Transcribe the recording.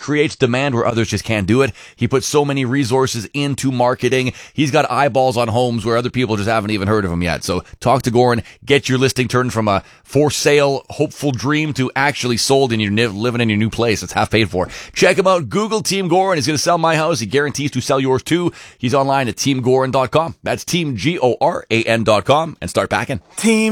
creates demand where others just can't do it. He puts so many resources into marketing. He's got eyeballs on homes where other people just haven't even heard of him yet. So talk to Goran, get your listing turned from a for sale, hopeful dream to actually sold and you're living in your new place. It's half paid for. Check him out. Google Team Goran. He's going to sell my house. He guarantees to sell yours too. He's online at teamgoran.com. That's teamgoran.com and start packing. Team